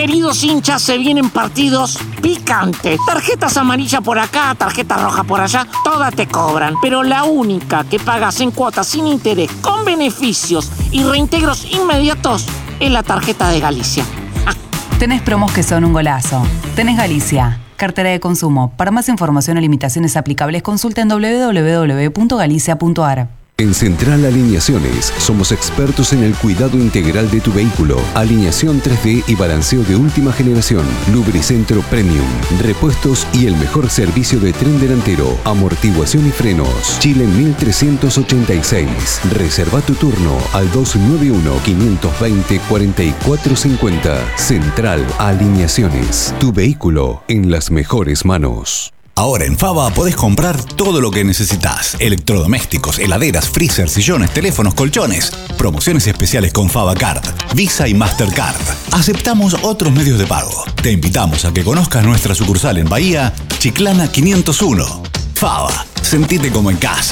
Queridos hinchas, se vienen partidos picantes. Tarjetas amarillas por acá, tarjetas rojas por allá, todas te cobran. Pero la única que pagas en cuotas sin interés, con beneficios y reintegros inmediatos, es la tarjeta de Galicia. Tenés promos que son un golazo. Tenés Galicia, cartera de consumo. Para más información o limitaciones aplicables, consulta en www.galicia.ar. En Central Alineaciones somos expertos en el cuidado integral de tu vehículo. Alineación 3D y balanceo de última generación. Lubricentro Premium. Repuestos y el mejor servicio de tren delantero. Amortiguación y frenos. Chile 1386. Reserva tu turno al 291-520-4450. Central Alineaciones. Tu vehículo en las mejores manos. Ahora en Fava podés comprar todo lo que necesitas. Electrodomésticos, heladeras, freezer, sillones, teléfonos, colchones. Promociones especiales con Fava Card, Visa y Mastercard. Aceptamos otros medios de pago. Te invitamos a que conozcas nuestra sucursal en Bahía, Chiclana 501. Fava, sentite como en casa.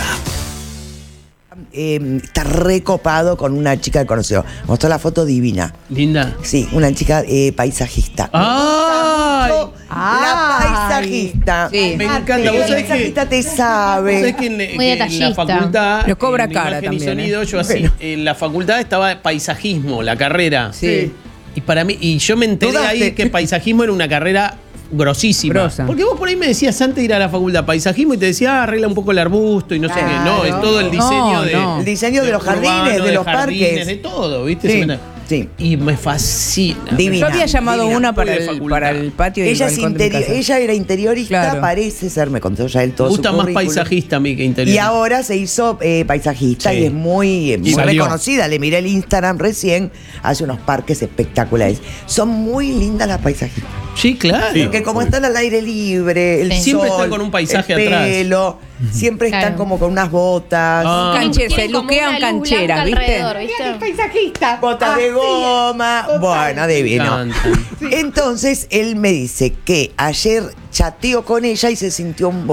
Está recopado con una chica que conoció. Mostró la foto divina. ¿Linda? Sí, una chica paisajista. ¡Ay! La paisajista. Sí. Me encanta. La ¿Vos sabés paisajista te sabe. ¿Vos sabés que en la facultad, pero cobra en cara imagen y también, sonido, yo así, Bueno. en la facultad estaba paisajismo, la carrera. Sí. Y para mí, y yo me enteré Dudaste. ahí que paisajismo era una carrera grosísima. Grosa. Porque vos por ahí me decías antes de ir a la facultad paisajismo y te decía, arregla un poco el arbusto y no sé qué. No, es todo el diseño No. El diseño de los jardines, de los parques. de todo, ¿viste? Sí, sí. Y me fascina. Divina. Yo había llamado divina. una para Muy de el, facultad. para el patio y el Ella, balcón de mi casa. ella era interiorista, Claro. parece ser, me contó ya él todo Me gusta su más currículum. paisajista a mí que interior. Y ahora se hizo paisajista Sí. y es muy salió. reconocida. Le miré el Instagram recién, hace unos parques espectaculares. Son muy lindas las paisajistas. Sí, claro. Porque como están al aire libre, el Siempre sol, están con un paisaje el atrás. pelo, siempre están Claro. como con unas botas. Ah. Canche- se Tienen como luquean una luz cancheras, blanca ¿viste? alrededor, ¿viste? Paisajista. Botas de goma. Bueno, divino. Cantan. Entonces él me dice que ayer chateó con ella y se sintió un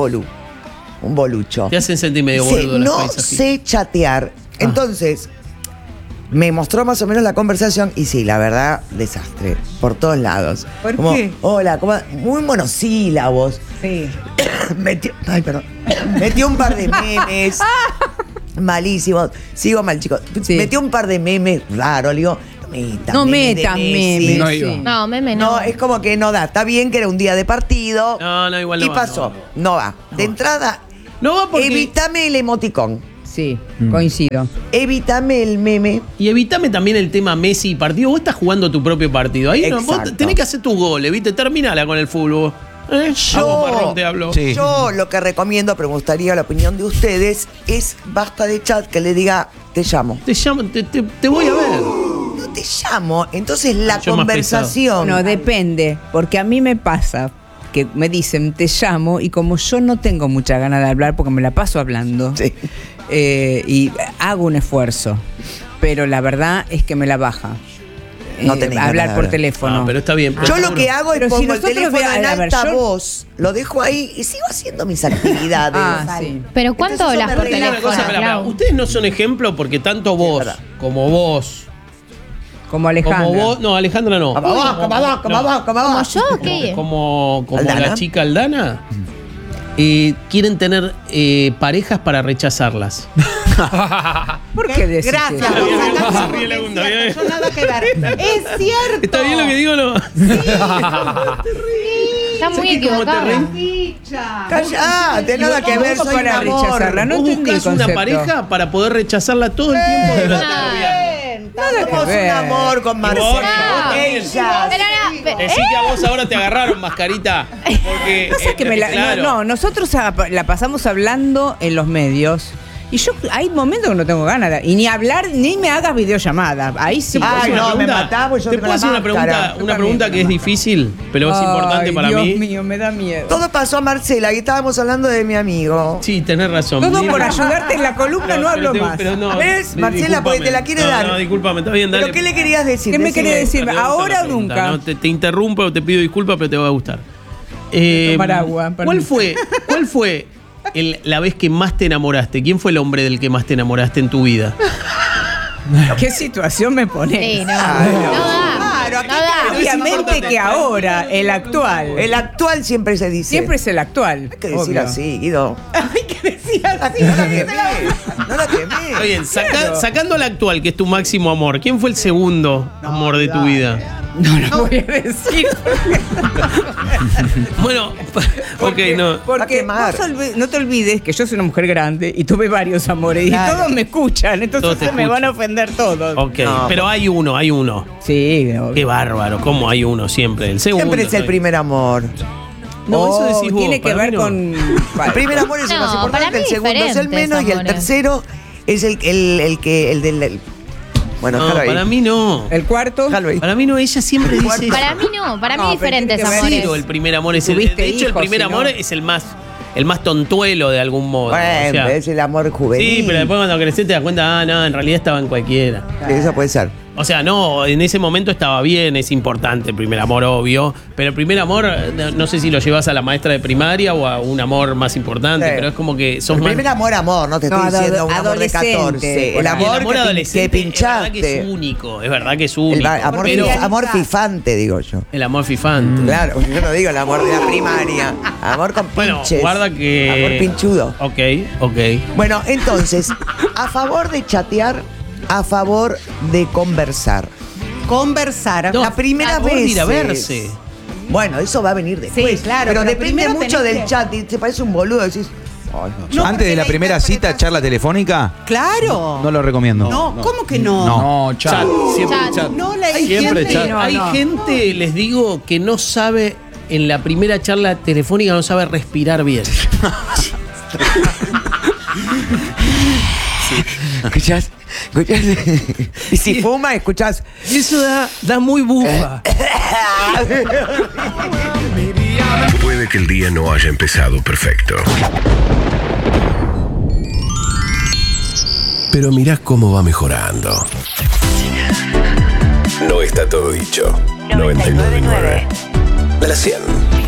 bolucho. Te hacen sentir medio Dice, boludo las no paisajistas. sé chatear. Entonces, me mostró más o menos la conversación y sí, la verdad, desastre. Por todos lados. ¿Por Como, qué? hola, muy monosílabos. Sí. Metió un par de memes. Malísimos. Sigo mal, chicos. Sí. Metió un par de memes raros. Le digo, No meme de metas Messi. memes. No sí. iba. No, meme no. No, es como que no da. Está bien que era un día de partido. No, igual no Y va, pasó. No va. De entrada, No va porque... evítame el emoticón. Sí, coincido. Evítame el meme. Y evítame también el tema Messi y partido. Vos estás jugando tu propio partido. Ahí no, vos Exacto. tenés que hacer tus goles, ¿viste? Terminala con el fútbol. A vos, Marrón, te hablo. Sí. Yo lo que recomiendo, pero me gustaría la opinión de ustedes, es basta de chat que le diga, te llamo. Te llamo, te voy a ver. No te llamo. Entonces la Yo más conversación. No, depende, porque a mí me pasa que me dicen te llamo y como yo no tengo mucha ganas de hablar porque me la paso hablando Sí. y hago un esfuerzo, pero la verdad es que me la baja. No tenés ganas hablar de por hablar. teléfono. Ah, pero está bien. pero Yo está lo que bueno. hago es Pero si pongo el nosotros teléfono en a ver, alta yo- voz, lo dejo ahí y sigo haciendo mis actividades. Ah, sí. Pero ¿cuánto Entonces hablas eso por me Una teléfono, cosa, pará, Clau? ustedes no son ejemplo porque tanto vos verdad. como vos, Como Alejandra. como vos, no, Alejandra no. Como vos, como vos, como vos, como ¿Como vos. yo o qué? Como Aldana. la chica Aldana, quieren tener parejas para rechazarlas. ¿Por qué decís Gracias. eso? Vos bien, sacás bien, como bien, que Laguna, es bien. cierto, yo nada que ver. Es cierto. ¿Está bien lo que digo o no? Está muy ¿Sabés que cómo te equivocado. Ficha. Callate, nada que ver, ¿Cómo soy un para amor. rechazarla? No Vos entendí el buscás una concepto. pareja para poder rechazarla todo el tiempo durante el noviazgo. Nada que Somos un ver. amor con Marcelo. No. Ella. Pero no, Decí que a vos ahora te agarraron, mascarita. Porque, Pasa que claro. no, nosotros la pasamos hablando en los medios. Y yo hay momentos que no tengo ganas de, y ni hablar, ni me hagas videollamada. Ahí sí. ¿Te puedo hacer Ay, una no, me pregunta? matás, pues yo ¿Te tengo puedo la hacer máscara. una pregunta que es difícil, pero es importante para Dios mí? mío, me da miedo. Todo pasó a Marcela y estábamos hablando de mi amigo. Sí, tenés razón. Todo Dime. por ayudarte en la columna, no hablo pero más. pero no, ¿Ves, Marcela? discúlpame. Porque te la quiere No, dar. No, discúlpame, está bien, dale. ¿Pero qué le querías decir? ¿Qué me Decime. querés decir? Te va a gustar ¿Ahora la o pregunta, nunca? ¿no? Te interrumpo, te pido disculpas, pero te va a gustar. Tomar agua, ¿Cuál permiso. fue la vez que más te enamoraste? ¿Quién fue el hombre del que más te enamoraste en tu vida? ¿Qué situación me pones? Sí, no. Ay, no. No da. Claro, aquí No da. Pero Obviamente que ahora, el actual. El actual siempre se dice. Siempre es el actual. Hay que decir obvio. así, Guido. Hay que decir así. No la quemé. No la quemé. Está bien, Claro. sacando al actual, que es tu máximo amor, ¿quién fue el segundo amor de tu vida? No voy a decir. Bueno, ok, no. Va a Porque quemar. no te olvides que yo soy una mujer grande y tuve varios amores Claro. y todos me escuchan, entonces Todos te me escuchan. van a ofender todos. Ok, No. pero hay uno. Sí, obvio. Qué bárbaro, ¿cómo hay uno siempre? El segundo. Siempre es el primer amor. No, eso decís vos. tiene que para ver mí no. con. El primer amor es el No, más para importante, mí el segundo es el diferentes menos y el amores. tercero es el del. Bueno, No, déjalo ahí. para mí no. El cuarto. Déjalo ahí. Para mí no, ella siempre dice eso. Para mí no, para mí No, pero diferentes tiene que ver- amores. Cero, el primer amor es el. Tuviste De hecho, el hijos, primer si no. amor es el más tontuelo de algún modo. Bueno, o sea, es el amor juvenil. sí, pero después cuando creces te das cuenta, no, en realidad estaba en cualquiera. Eso puede ser. O sea, no, en ese momento estaba bien, es importante el primer amor, obvio. Pero el primer amor, no sé si lo llevas a la maestra de primaria o a un amor más importante, Sí. pero es como que sos El más. primer amor, no te No, estoy diciendo un amor de adolescente. 14. El El amor, amor que adolescente que es verdad que pinchaste. es único, es verdad que es único. Amor, pero amor fifante, digo yo. el amor fifante. Claro, yo no digo el amor de la primaria. Amor con Bueno, pinches. guarda que. Amor pinchudo. Ok. Bueno, entonces, a favor de chatear, a favor de conversar. Conversar. No, La primera a favor de vez. ir a verse. Bueno, eso va a venir después. Sí, claro, Pero pero depende primero mucho tenés del que- chat. Y te parece un boludo, decís. "Ay, no". No, Antes de la porque primera cita, charla telefónica, Claro. no lo recomiendo. No, ¿cómo que no? No, Chat, siempre Chat. chat. No, la Hay Siempre gente, chat. No, hay no. gente, les digo, que no sabe en la primera charla telefónica, no sabe respirar bien. ¿Escuchás? Y si fuma, escuchás. Y eso da muy bufa. Puede que el día no haya empezado perfecto. Pero mirá cómo va mejorando. No está todo dicho. 99.9. De la 100.